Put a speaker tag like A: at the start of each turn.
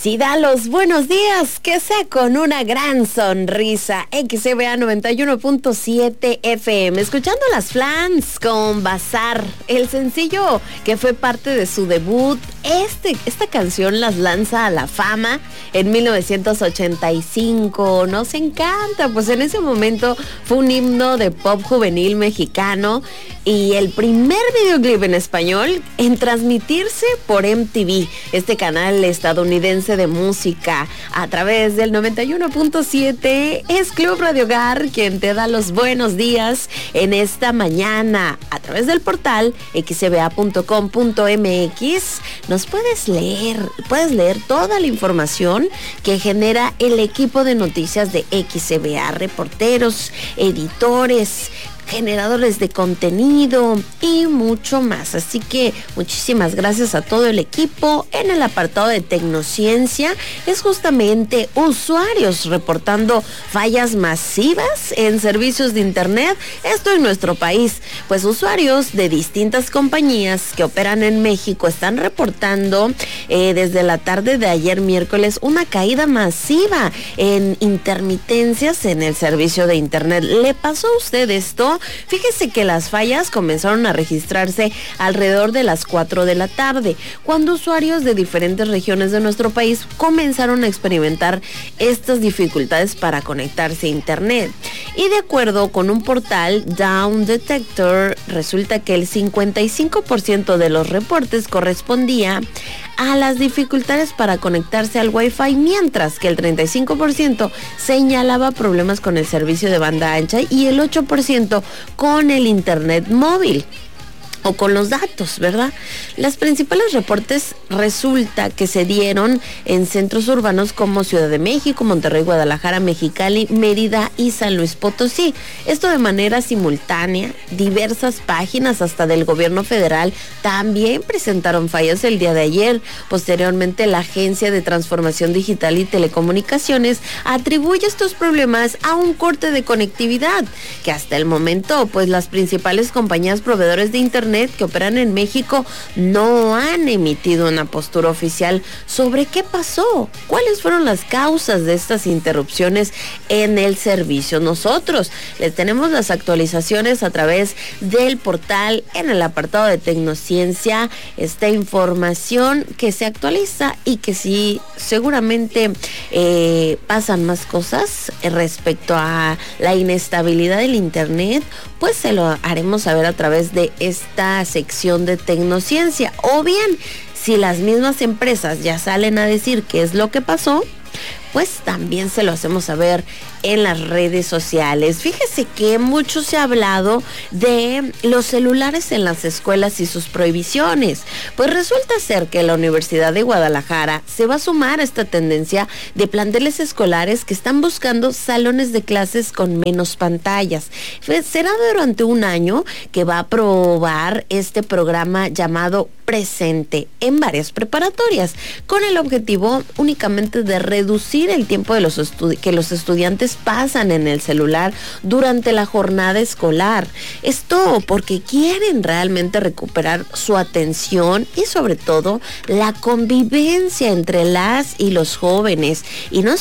A: Si da los buenos días, que sea con una gran sonrisa. XCBA 91.7 FM. Escuchando a las Flans con Bazar, el sencillo que fue parte de su debut. Esta canción las lanza a la fama en 1985. Nos encanta, pues en ese momento fue un himno de pop juvenil mexicano y el primer videoclip en español en transmitirse por MTV, este canal estadounidense de música. A través del 91.7 es Club Radio Hogar quien te da los buenos días en esta mañana. A través del portal xcba.com.mx nos puedes leer toda la información que genera el equipo de noticias de XCBA, reporteros, editores, generadores de contenido y mucho más. Así que muchísimas gracias a todo el equipo. En el apartado de Tecnociencia es justamente usuarios reportando fallas masivas en servicios de internet, esto en nuestro país. Pues usuarios de distintas compañías que operan en México están reportando desde la tarde de ayer miércoles una caída masiva en intermitencias en el servicio de internet. ¿Le pasó a usted esto? Fíjese que las fallas comenzaron a registrarse alrededor de las 4 de la tarde, cuando usuarios de diferentes regiones de nuestro país comenzaron a experimentar estas dificultades para conectarse a internet. Y de acuerdo con un portal, Down Detector, resulta que el 55% de los reportes correspondía a las dificultades para conectarse al Wi-Fi, mientras que el 35% señalaba problemas con el servicio de banda ancha y el 8% con el internet móvil o con los datos, ¿verdad? Las principales reportes resulta que se dieron en centros urbanos como Ciudad de México, Monterrey, Guadalajara, Mexicali, Mérida y San Luis Potosí. Esto de manera simultánea. Diversas páginas hasta del gobierno federal también presentaron fallas el día de ayer. Posteriormente, la Agencia de Transformación Digital y Telecomunicaciones atribuye estos problemas a un corte de conectividad, que hasta el momento, pues las principales compañías proveedores de internet que operan en México no han emitido una postura oficial sobre qué pasó, cuáles fueron las causas de estas interrupciones en el servicio. Nosotros les tenemos las actualizaciones a través del portal en el apartado de Tecnociencia, esta información que se actualiza y que sí, seguramente pasan más cosas respecto a la inestabilidad del internet, pues se lo haremos saber a través de esta sección de Tecnociencia. O bien, si las mismas empresas ya salen a decir qué es lo que pasó, pues también se lo hacemos saber en las redes sociales. Fíjese que mucho se ha hablado de los celulares en las escuelas y sus prohibiciones. Pues resulta ser que la Universidad de Guadalajara se va a sumar a esta tendencia de planteles escolares que están buscando salones de clases con menos pantallas. Será durante un año que va a aprobar este programa llamado Presente en varias preparatorias, con el objetivo únicamente de reducir el tiempo de que los estudiantes pasan en el celular durante la jornada escolar. Esto porque quieren realmente recuperar su atención y sobre todo la convivencia entre las y los jóvenes. Y no